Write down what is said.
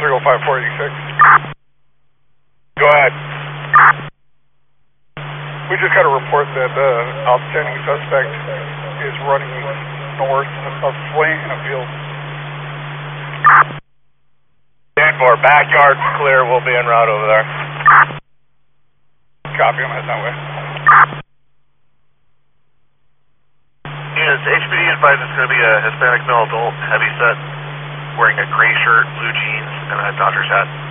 305-486. Go ahead. We just got a report that outstanding suspect is running north of Slayton Field. 10-4, backyard's clear, we'll be en route over there. Copy, I'm heading that way. Is HPD advised it's going to be a Hispanic male adult, heavy set, wearing a gray shirt, blue jeans, and a Dodgers hat.